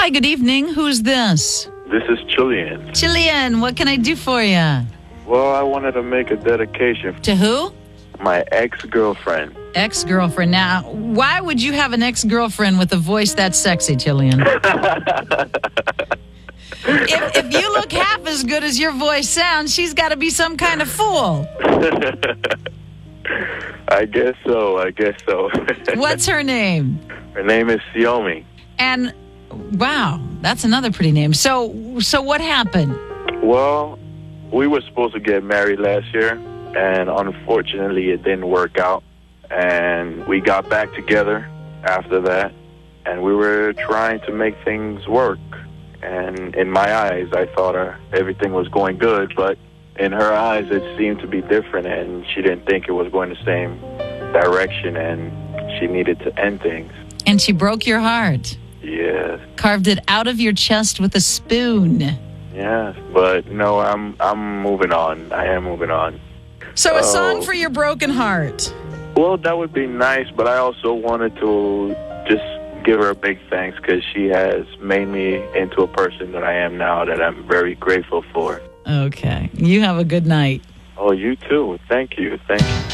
Hi, good evening. Who's this? This is Chilean. Chilean, what can I do for you? Well, I wanted to make a dedication To who? to my ex-girlfriend. Ex-girlfriend. Now, why would you have an ex-girlfriend with a voice that sexy, Chilean? if you look half as good as your voice sounds, she's got to be some kind of fool. I guess so. What's her name? Her name is Xiaomi. And, wow, that's another pretty name. So what happened? Well, we were supposed to get married last year, and unfortunately it didn't work out. And we got back together after that, and we were trying to make things work. And in my eyes, I thought everything was going good, but in her eyes, it seemed to be different, and she didn't think it was going the same direction, and she needed to end things. And she broke your heart. Yes. Carved it out of your chest with a spoon. Yes, but no, I'm moving on. I am moving on. So a song for your broken heart. Well, that would be nice, but I also wanted to just give her a big thanks because she has made me into a person that I am now that I'm very grateful for. Okay. You have a good night. Oh, you too. Thank you.